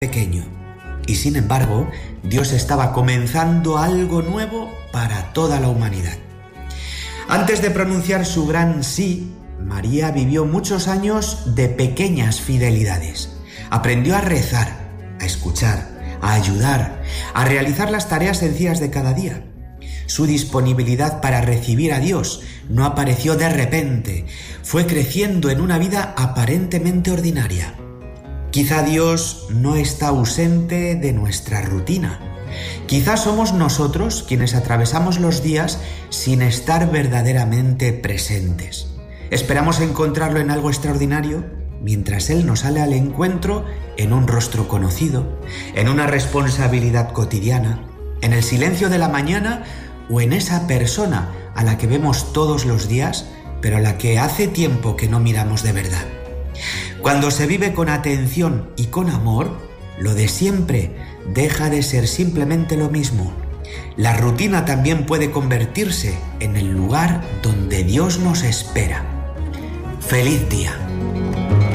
pequeño. Y sin embargo, Dios estaba comenzando algo nuevo para toda la humanidad. Antes de pronunciar su gran sí, María vivió muchos años de pequeñas fidelidades. Aprendió a rezar, a escuchar, a ayudar, a realizar las tareas sencillas de cada día. Su disponibilidad para recibir a Dios no apareció de repente, fue creciendo en una vida aparentemente ordinaria. Quizá Dios no está ausente de nuestra rutina. Quizá somos nosotros quienes atravesamos los días sin estar verdaderamente presentes. Esperamos encontrarlo en algo extraordinario, mientras Él nos sale al encuentro en un rostro conocido, en una responsabilidad cotidiana, en el silencio de la mañana o en esa persona a la que vemos todos los días, pero a la que hace tiempo que no miramos de verdad. Cuando se vive con atención y con amor, lo de siempre deja de ser simplemente lo mismo. La rutina también puede convertirse en el lugar donde Dios nos espera. ¡Feliz día!